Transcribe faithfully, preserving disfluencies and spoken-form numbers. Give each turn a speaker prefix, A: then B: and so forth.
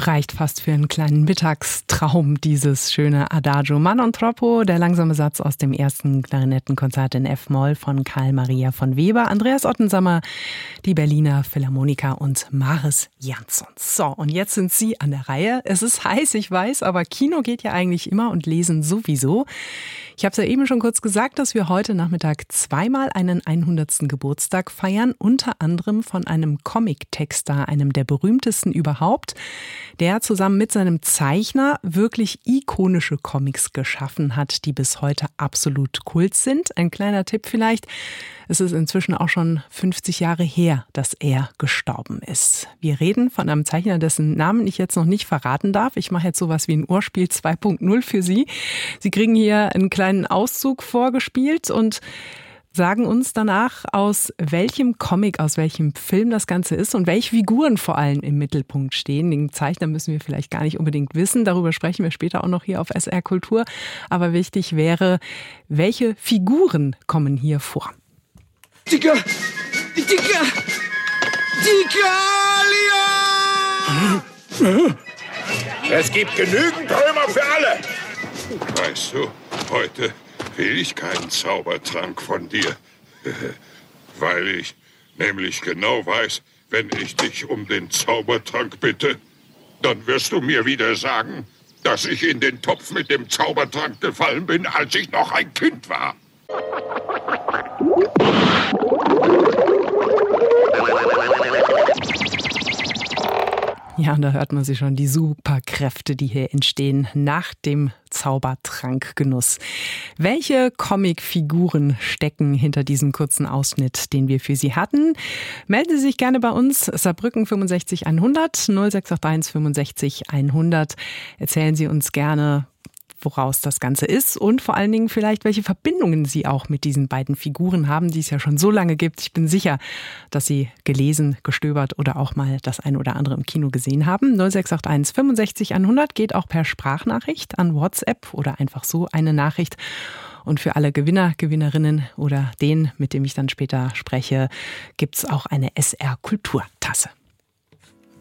A: reicht fast für einen kleinen Mittagstraum, dieses schöne Adagio Man non troppo, der langsame Satz aus dem ersten Klarinettenkonzert in F-Moll von Carl Maria von Weber, Andreas Ottensammer, die Berliner Philharmoniker und Maris Jansson. So, und jetzt sind Sie an der Reihe. Es ist heiß, ich weiß, aber Kino geht ja eigentlich immer und Lesen sowieso. Ich habe es ja eben schon kurz gesagt, dass wir heute Nachmittag zweimal einen hundertsten Geburtstag feiern, unter anderem von einem Comic-Texter, einem der berühmtesten überhaupt, der zusammen mit seinem Zeichner wirklich ikonische Comics geschaffen hat, die bis heute absolut Kult sind. Ein kleiner Tipp vielleicht: Es ist inzwischen auch schon fünfzig Jahre her, dass er gestorben ist. Wir reden von einem Zeichner, dessen Namen ich jetzt noch nicht verraten darf. Ich mache jetzt sowas wie ein Ohrspiel zwei Punkt null für Sie. Sie kriegen hier einen kleinen Auszug vorgespielt und sagen uns danach, aus welchem Comic, aus welchem Film das Ganze ist und welche Figuren vor allem im Mittelpunkt stehen. Den Zeichner müssen wir vielleicht gar nicht unbedingt wissen. Darüber sprechen wir später auch noch hier auf S R Kultur. Aber wichtig wäre, welche Figuren kommen hier vor?
B: Dicker! Dicker! Dickalia!
C: Es gibt genügend Römer für alle. Weißt du, heute will ich keinen Zaubertrank von dir. Weil ich nämlich genau weiß, wenn ich dich um den Zaubertrank bitte, dann wirst du mir wieder sagen, dass ich in den Topf mit dem Zaubertrank gefallen bin, als ich noch ein Kind war.
A: Ja, und da hört man sie schon, die Superkräfte, die hier entstehen nach dem Zaubertrankgenuss. Welche Comicfiguren stecken hinter diesem kurzen Ausschnitt, den wir für Sie hatten? Melden Sie sich gerne bei uns, Saarbrücken fünfundsechzig hundert, null sechs acht eins fünfundsechzig hundert. Erzählen Sie uns gerne, woraus das Ganze ist und vor allen Dingen vielleicht, welche Verbindungen Sie auch mit diesen beiden Figuren haben, die es ja schon so lange gibt. Ich bin sicher, dass Sie gelesen, gestöbert oder auch mal das ein oder andere im Kino gesehen haben. null sechs acht eins fünfundsechzig hundert geht auch per Sprachnachricht an WhatsApp oder einfach so eine Nachricht. Und für alle Gewinner, Gewinnerinnen oder den, mit dem ich dann später spreche, gibt's auch eine S R Kulturtasse.